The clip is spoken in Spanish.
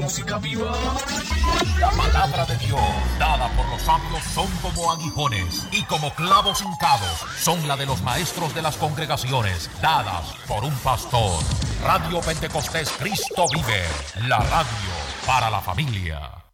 Música viva. La palabra de Dios, dada por los sabios, son como aguijones y como clavos hincados, son la de los maestros de las congregaciones, dadas por un pastor. Radio Pentecostés Cristo vive, la radio para la familia.